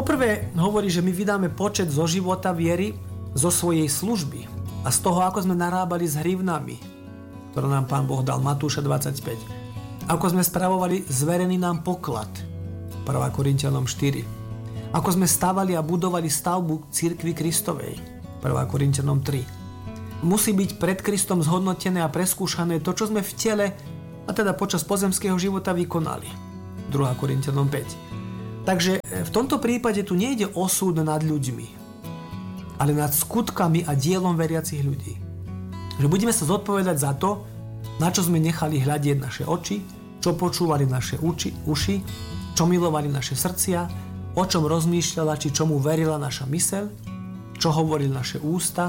Poprvé hovorí, že my vydáme počet zo života viery, zo svojej služby a z toho, ako sme narábali s hrivnami, ktoré nám Pán Boh dal, Matúša 25. Ako sme spravovali zverený nám poklad, 1. Korinťanom 4. Ako sme stavali a budovali stavbu cirkvi Kristovej, 1. Korinťanom 3. Musí byť pred Kristom zhodnotené a preskúšané to, čo sme v tele, a teda počas pozemského života vykonali, 2. Korinťanom 5. Takže v tomto prípade tu nejde o súd nad ľuďmi, ale nad skutkami a dielom veriacich ľudí. Že budeme sa zodpovedať za to, na čo sme nechali hľadieť naše oči, čo počúvali naše uši, čo milovali naše srdcia, o čom rozmýšľala, či čomu verila naša myseľ, čo hovorili naše ústa,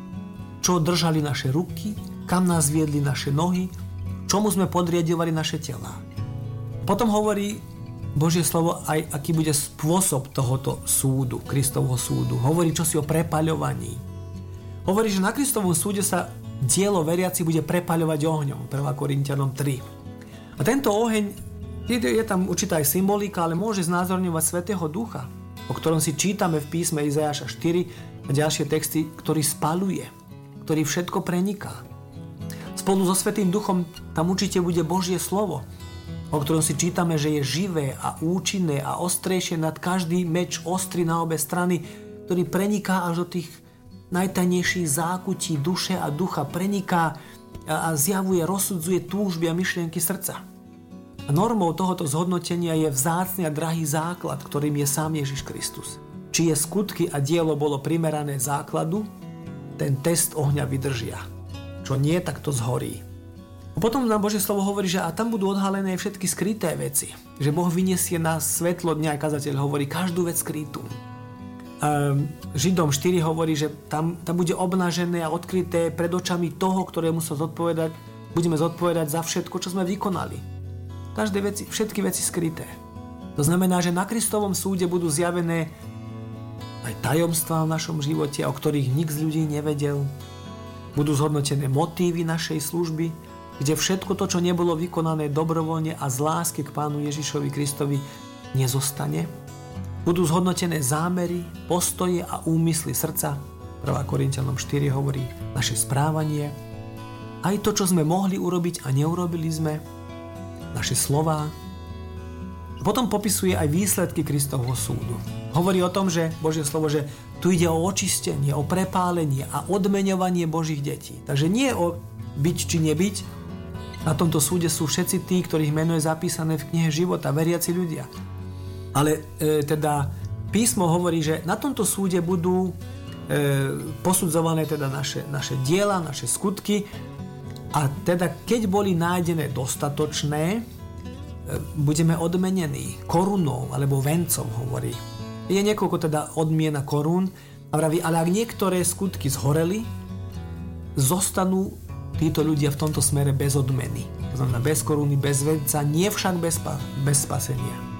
čo držali naše ruky, kam nás viedli naše nohy, čomu sme podriadovali naše telá. Potom hovorí Božie slovo aj, aký bude spôsob tohoto súdu, Kristovho súdu. Hovorí čosi o prepaľovaní. Hovorí, že na Kristovom súde sa dielo veriaci bude prepaľovať ohňom, 1. Korinťanom 3. A tento oheň, je tam určitá aj symbolika, ale môže znázorňovať Svätého Ducha, o ktorom si čítame v písme Izaiáša 4 a ďalšie texty, ktorý spaľuje, ktorý všetko preniká. Spolu so Svätým Duchom tam určite bude Božie slovo, o ktorom si čítame, že je živé a účinné a ostrejšie nad každý meč ostrý na obe strany, ktorý preniká až do tých najtajnejších zákutí duše a ducha, preniká a zjavuje, rozsudzuje túžby a myšlienky srdca. A normou tohoto zhodnotenia je vzácny a drahý základ, ktorým je sám Ježiš Kristus. Čije skutky a dielo bolo primerané základu, ten test ohňa vydržia. Čo nie, tak to zhorí. A potom nám Božie slovo hovorí, že a tam budú odhalené všetky skryté veci. Že Boh vyniesie na svetlo dňa, kazateľ hovorí, každú vec skrytú. Židom 4 hovorí, že tam bude obnažené a odkryté pred očami toho, ktorému sa budeme zodpovedať za všetko, čo sme vykonali. Všetky veci skryté. To znamená, že na Kristovom súde budú zjavené aj tajomstvá v našom živote, o ktorých nik z ľudí nevedel. Budú zhodnotené motívy našej služby, kde všetko to, čo nebolo vykonané dobrovoľne a z lásky k Pánu Ježišovi Kristovi, nezostane. Budú zhodnotené zámery, postoje a úmysly srdca. 1. Korinťanom 4 hovorí naše správanie. Aj to, čo sme mohli urobiť a neurobili sme. Naše slová. Potom popisuje aj výsledky Kristovho súdu. Hovorí o tom, že Božie slovo, že tu ide o očistenie, o prepálenie a odmeňovanie Božích detí. Takže nie o byť či nebyť. Na tomto súde sú všetci tí, ktorých meno je zapísané v knihe života, veriaci ľudia. Ale teda písmo hovorí, že na tomto súde budú posudzované teda naše diela, naše skutky a teda keď boli nájdené dostatočné, budeme odmenení korunou alebo vencom, hovorí. Je niekoľko teda odmien a korún a vraví, ale ak niektoré skutky zhoreli, zostanú títo ľudia v tomto smere bez odmeny. To znamená bez koruny, bez venca, nie však bez spasenia.